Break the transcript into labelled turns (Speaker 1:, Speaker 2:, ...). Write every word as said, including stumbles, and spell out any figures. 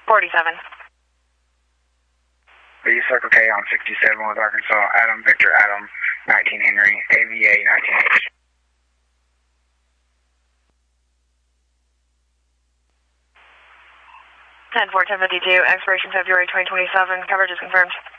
Speaker 1: forty-seven.
Speaker 2: Are you Circle K on sixty-seven with Arkansas, Adam, Victor, Adam, nineteen Henry, A V A nineteen H.
Speaker 1: ten four ten fifty-two, expiration February twenty twenty-seven, coverage is confirmed.